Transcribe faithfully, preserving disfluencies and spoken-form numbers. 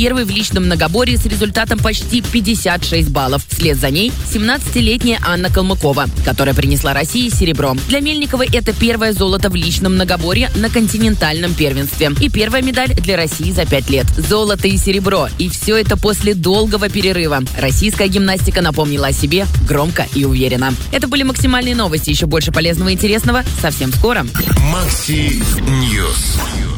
первой в личном многоборье с результатом почти пятьдесят шесть баллов. Вслед за ней семнадцатилетняя Анна Калмыкова, которая принесла России серебро. Для Мельниковой это первое золото в личном многоборье на континентальном первенстве. И первая медаль для России за пять лет. Золото и серебро. И все это после долгого перерыва. Российская гимнастика напомнила о себе громко и уверенно. Это были максимальные новости. Еще больше полезного и интересного совсем скоро. Макси Ньюс.